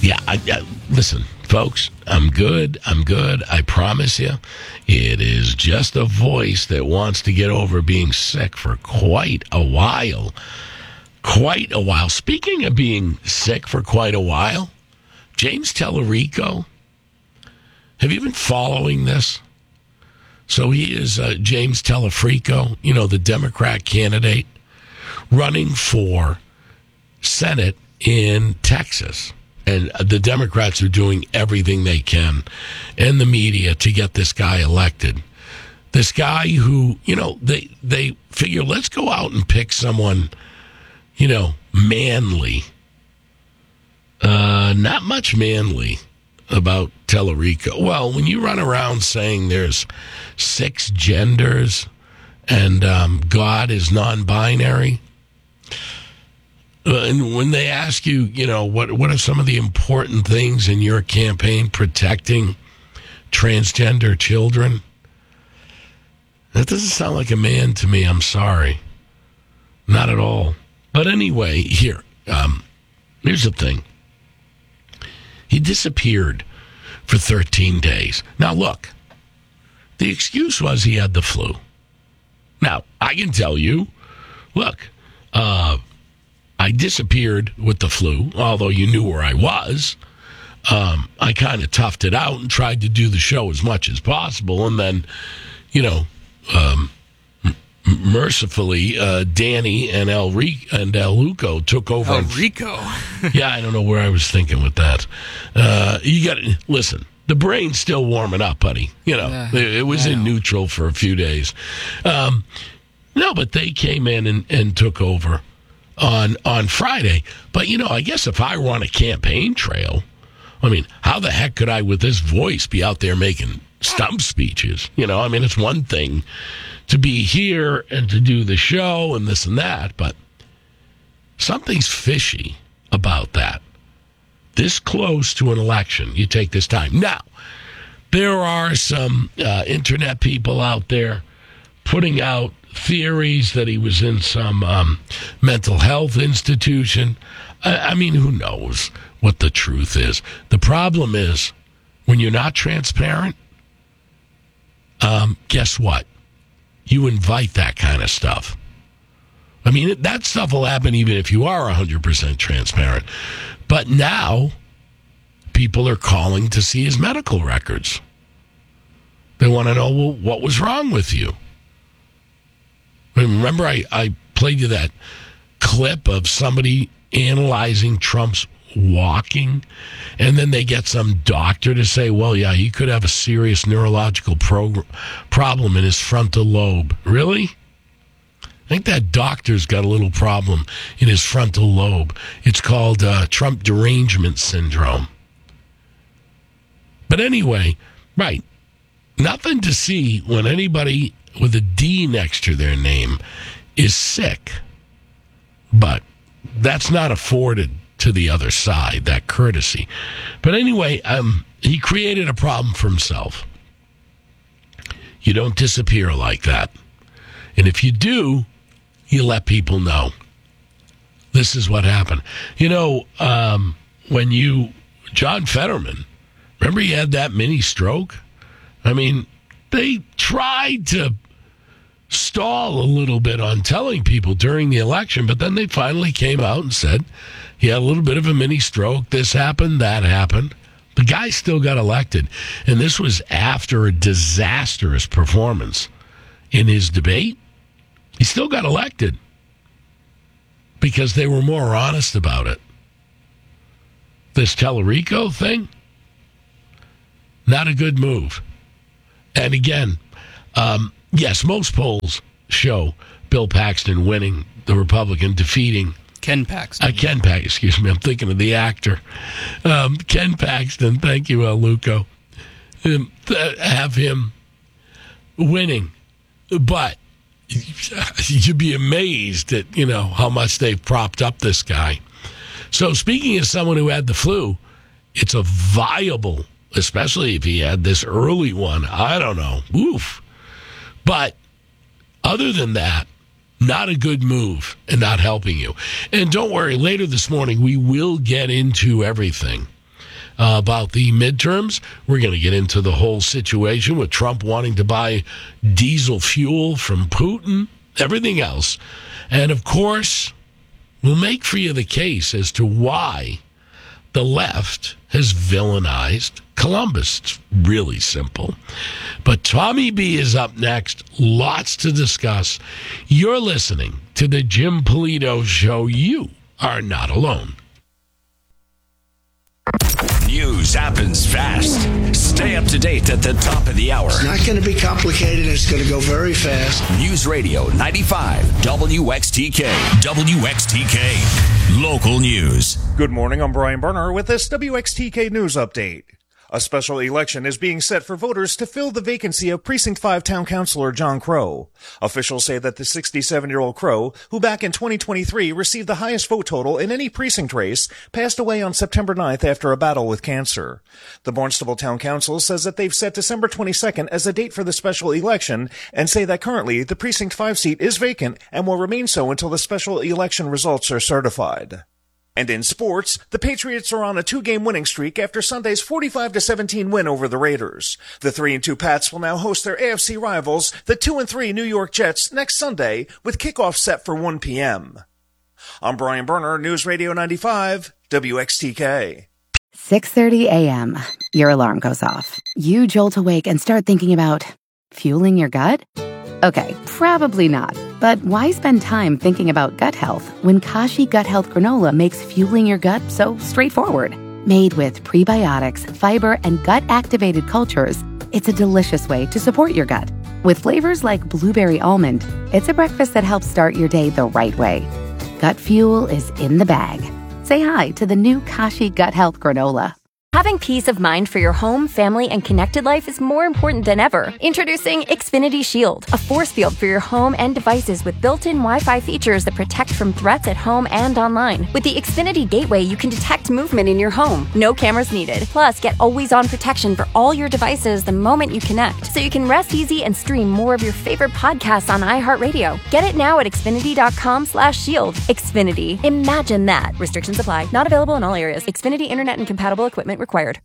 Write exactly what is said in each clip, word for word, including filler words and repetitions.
Yeah, I, I, listen, folks, I'm good. I'm good. I promise you. It is just a voice that wants to get over being sick for quite a while. Quite a while. Speaking of being sick for quite a while, James Tallarico, have you been following this? So he is uh, James Tallarico, you know, the Democrat candidate running for Senate in Texas. And the Democrats are doing everything they can, and the media, to get this guy elected. This guy who, you know, they they figure, let's go out and pick someone, you know, manly. Uh, not much manly about Tallarico. Well, when you run around saying there's six genders and um, God is non-binary, Uh, and when they ask you, you know, what what are some of the important things in your campaign protecting transgender children? That doesn't sound like a man to me. I'm sorry. Not at all. But anyway, here, um, here's the thing. He disappeared for thirteen days. Now, look, the excuse was he had the flu. Now, I can tell you, look, uh, I disappeared with the flu, although you knew where I was. Um, I kind of toughed it out and tried to do the show as much as possible. And then, you know, um, m- mercifully, uh, Danny and El, Re- and El Luco took over. El Rico. Yeah, I don't know where I was thinking with that. Uh, you got to listen. The brain's still warming up, buddy. You know, uh, it, it was in neutral for a few days. Um, no, but they came in and, and took over on on Friday. But, you know, I guess if I were on a campaign trail, I mean, how the heck could I, with this voice, be out there making stump speeches? You know, I mean, it's one thing to be here and to do the show and this and that, but something's fishy about that. This close to an election, you take this time. Now, there are some uh, internet people out there putting out theories that he was in some um, mental health institution. I, I mean, who knows what the truth is? The problem is, when you're not transparent, um, guess what? You invite that kind of stuff. I mean, that stuff will happen even if you are one hundred percent transparent. But now, people are calling to see his medical records. They want to know, well, what was wrong with you? Remember, I, I played you that clip of somebody analyzing Trump's walking, and then they get some doctor to say, well, yeah, he could have a serious neurological prog- problem in his frontal lobe. Really? I think that doctor's got a little problem in his frontal lobe. It's called uh, Trump derangement syndrome. But anyway, right, nothing to see when anybody with a D next to their name is sick. But that's not afforded to the other side, that courtesy. But anyway, um, he created a problem for himself. You don't disappear like that. And if you do, you let people know. This is what happened. You know, um, when you, John Fetterman, remember he had that mini stroke? I mean, they tried to stall a little bit on telling people during the election, but then they finally came out and said he had a little bit of a mini stroke. This happened, that happened. The guy still got elected. And this was after a disastrous performance in his debate. He still got elected because they were more honest about it. This Tallarico thing, not a good move. And again, um, yes, most polls show Bill Paxton winning, the Republican defeating Ken Paxton. Uh, Ken Paxton, excuse me. I'm thinking of the actor. Um, Ken Paxton, thank you, El Luco. Um, th- have him winning. But you'd be amazed at, you know, how much they've propped up this guy. So speaking as someone who had the flu, it's a viable, especially if he had this early one. I don't know. Oof. But other than that, not a good move and not helping you. And don't worry, later this morning, we will get into everything uh, about the midterms. We're going to get into the whole situation with Trump wanting to buy diesel fuel from Putin, everything else. And, of course, we'll make for you the case as to why the left has villainized Columbus. It's really simple. But Tommy B is up next. Lots to discuss. You're listening to the Jim Polito Show. You are not alone. News happens fast. Stay up to date at the top of the hour. It's not going to be complicated. It's going to go very fast. News Radio ninety-five W X T K. W X T K. Local news. Good morning. I'm Brian Berner with this W X T K News Update. A special election is being set for voters to fill the vacancy of Precinct five Town Councilor John Crow. Officials say that the sixty-seven-year-old Crow, who back in twenty twenty-three received the highest vote total in any precinct race, passed away on September ninth after a battle with cancer. The Barnstable Town Council says that they've set December twenty-second as a date for the special election and say that currently the Precinct five seat is vacant and will remain so until the special election results are certified. And in sports, the Patriots are on a two-game winning streak after Sunday's forty-five to seventeen win over the Raiders. The three and two Pats will now host their A F C rivals, the two and three New York Jets, next Sunday, with kickoff set for one p.m. I'm Brian Berner, News Radio ninety-five, W X T K. six thirty a.m. Your alarm goes off. You jolt awake and start thinking about fueling your gut? Okay, probably not. But why spend time thinking about gut health when Kashi Gut Health Granola makes fueling your gut so straightforward? Made with prebiotics, fiber, and gut-activated cultures, it's a delicious way to support your gut. With flavors like blueberry almond, it's a breakfast that helps start your day the right way. Gut fuel is in the bag. Say hi to the new Kashi Gut Health Granola. Having peace of mind for your home, family, and connected life is more important than ever. Introducing Xfinity Shield, a force field for your home and devices with built-in Wi-Fi features that protect from threats at home and online. With the Xfinity Gateway, you can detect movement in your home. No cameras needed. Plus, get always-on protection for all your devices the moment you connect, so you can rest easy and stream more of your favorite podcasts on iHeartRadio. Get it now at Xfinity.com slash shield. Xfinity. Imagine that. Restrictions apply. Not available in all areas. Xfinity Internet and compatible equipment required.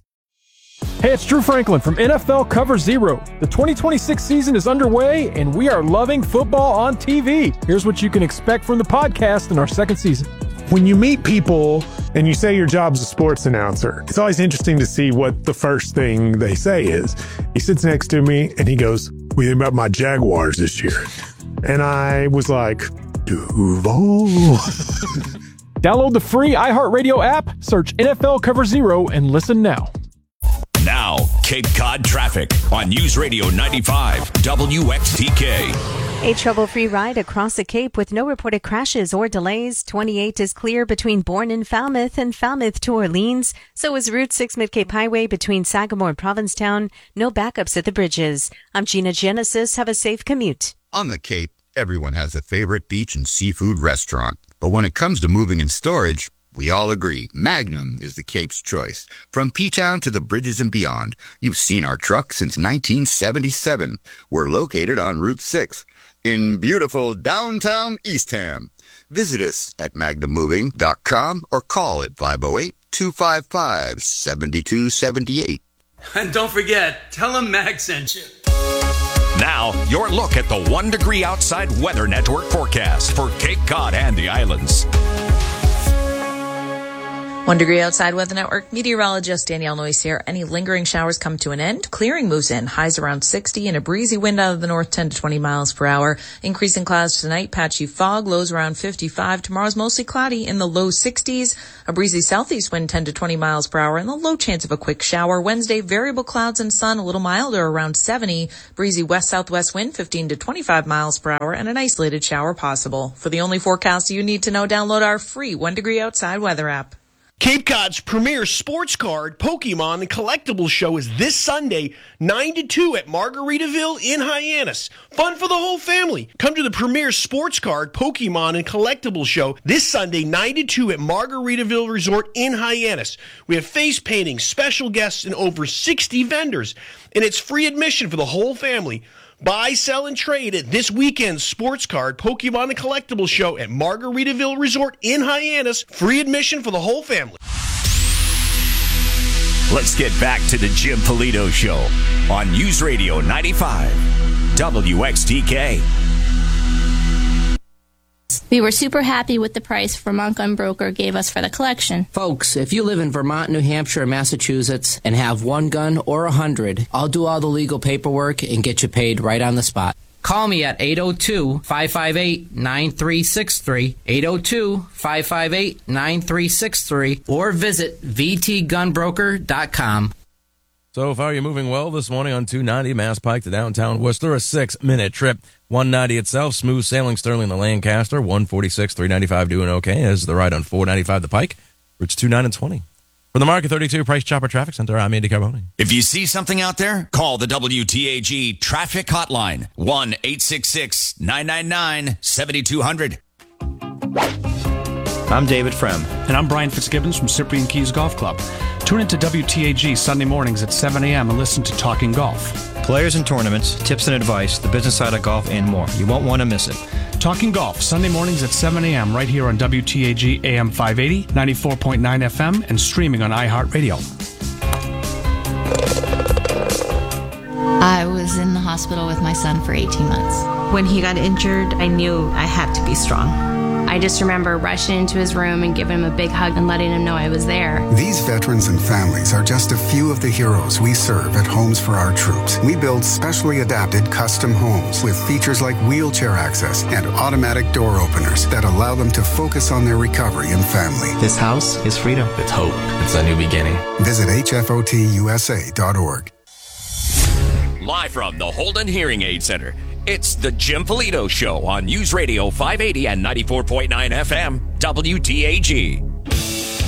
Hey, it's Drew Franklin from N F L Cover Zero. The twenty twenty-six season is underway, and we are loving football on T V. Here's what you can expect from the podcast in our second season. When you meet people and you say your job's a sports announcer, it's always interesting to see what the first thing they say is. He sits next to me, and he goes, "What do you think about my Jaguars this year?" And I was like, Duval. Download the free iHeartRadio app, search N F L Cover Zero, and listen now. Now, Cape Cod traffic on News Radio ninety-five W X T K. A trouble-free ride across the Cape with no reported crashes or delays. twenty-eight is clear between Bourne and Falmouth and Falmouth to Orleans. So is Route six Mid-Cape Highway between Sagamore and Provincetown. No backups at the bridges. I'm Gina Genesis. Have a safe commute. On the Cape, everyone has a favorite beach and seafood restaurant. But when it comes to moving and storage, we all agree Magnum is the Cape's choice. From P-Town to the bridges and beyond, you've seen our truck since nineteen seventy-seven. We're located on Route six in beautiful downtown Eastham. Visit us at magnum moving dot com or call at five oh eight, two five five, seven two seven eight. And don't forget, tell them Mag sent you. Now, your look at the One Degree Outside Weather Network forecast for Cape Cod and the islands. One Degree Outside Weather Network meteorologist Danielle Noyce here. Any lingering showers come to an end. Clearing moves in. Highs around sixty and a breezy wind out of the north ten to twenty miles per hour. Increasing clouds tonight. Patchy fog. Lows around fifty-five. Tomorrow's mostly cloudy in the low sixties. A breezy southeast wind ten to twenty miles per hour and the low chance of a quick shower. Wednesday, variable clouds and sun. A little milder around seventy. Breezy west-southwest wind fifteen to twenty-five miles per hour and an isolated shower possible. For the only forecast you need to know, download our free One Degree Outside Weather app. Cape Cod's premier sports card, Pokemon, and collectibles show is this Sunday, nine to two at Margaritaville in Hyannis. Fun for the whole family. Come to the premier sports card, Pokemon, and collectibles show this Sunday, nine to two at Margaritaville Resort in Hyannis. We have face paintings, special guests, and over sixty vendors. And it's free admission for the whole family. Buy, sell, and trade at this weekend's sports card, Pokemon, and collectibles show at Margaritaville Resort in Hyannis. Free admission for the whole family. Let's get back to the Jim Polito Show on News Radio ninety-five W X T K. We were super happy with the price Vermont Gun Broker gave us for the collection. Folks, if you live in Vermont, New Hampshire, or Massachusetts and have one gun or a hundred, I'll do all the legal paperwork and get you paid right on the spot. Call me at eight oh two, five five eight, nine three six three, eight oh two, five five eight, nine three six three, or visit v t gun broker dot com. So far, you're moving well this morning on two ninety Mass Pike to downtown Worcester, a six-minute trip. one ninety itself, smooth sailing Sterling to Lancaster, one forty-six, three ninety-five doing okay as the ride on four ninety-five the Pike. Routes two, nine, and twenty. For the Market thirty-two Price Chopper Traffic Center, I'm Andy Carboni. If you see something out there, call the W T A G Traffic Hotline, one eight six six, nine nine nine, seven two zero zero. I'm David Frem. And I'm Brian Fitzgibbons from Cyprian Keys Golf Club. Tune into W T A G Sunday mornings at seven a.m. and listen to Talking Golf. Players and tournaments, tips and advice, the business side of golf, and more. You won't want to miss it. Talking Golf, Sunday mornings at seven a.m. right here on W T A G A M five eighty, ninety-four point nine F M, and streaming on iHeartRadio. I was in the hospital with my son for eighteen months. When he got injured, I knew I had to be strong. I just remember rushing into his room and giving him a big hug and letting him know I was there. These veterans and families are just a few of the heroes we serve at Homes for Our Troops. We build specially adapted custom homes with features like wheelchair access and automatic door openers that allow them to focus on their recovery and family. This house is freedom. It's hope. It's a new beginning. Visit H F O T U S A dot org. Live from the Holden Hearing Aid Center, it's the Jim Polito Show on News Radio five eighty and ninety-four point nine F M, W T A G.